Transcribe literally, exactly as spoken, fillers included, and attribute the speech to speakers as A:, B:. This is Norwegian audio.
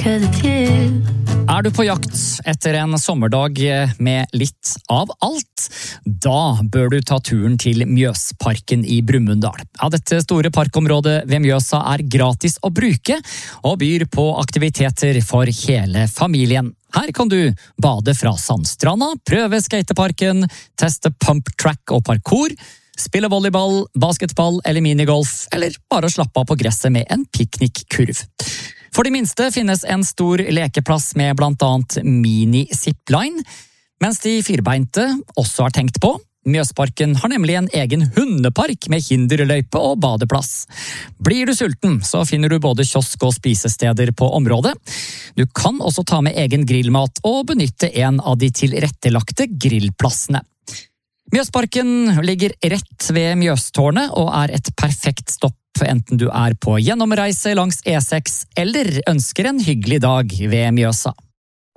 A: 'cause it's you.
B: Er du på jakt etter en sommerdag med litt av alt? Da bør du ta turen til Mjøsparken i Brumunddal. Ja, dette store parkområdet ved Mjøsa er gratis å bruke, og byr på aktiviteter for hele familien. Her kan du bade fra sandstranda, prøve skateparken, teste pump track og parkour, spille volleyball, basketball eller minigolf, eller bare slappe av på gresset med en piknikkurv. For de minste finnes en stor lekeplass med blant annet mini-zipline, mens de firbeinte også har tenkt på. Mjøsparken har nemlig en egen hundepark med hinderløype og badeplass. Blir du sulten, så finner du både kiosk og spisesteder på området. Du kan også ta med egen grillmat og benytte en av de tilrettelagte grillplassene. Mjøsparken ligger rett ved Mjøstårnet og er et perfekt stopp enten du er på gjennomreise langs E seks eller ønsker en hyggelig dag ved Mjøsa.